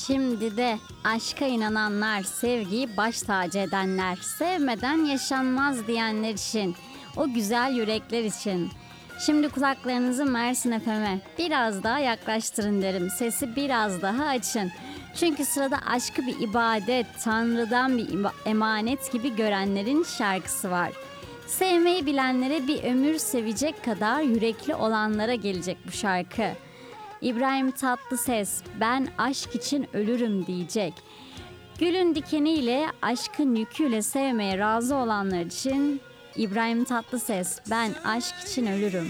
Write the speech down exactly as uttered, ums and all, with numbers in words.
Şimdi de aşka inananlar, sevgiyi baş tacı edenler, sevmeden yaşanmaz diyenler için, o güzel yürekler için. Şimdi kulaklarınızı Mersin F M'e biraz daha yaklaştırın derim. Sesi biraz daha açın. Çünkü sırada aşkı bir ibadet, Tanrı'dan bir iba- emanet gibi görenlerin şarkısı var. Sevmeyi bilenlere bir ömür sevecek kadar yürekli olanlara gelecek bu şarkı. İbrahim Tatlıses, ben aşk için ölürüm diyecek. Gülün dikeniyle, aşkın yüküyle sevmeye razı olanlar için İbrahim Tatlıses, ben aşk için ölürüm.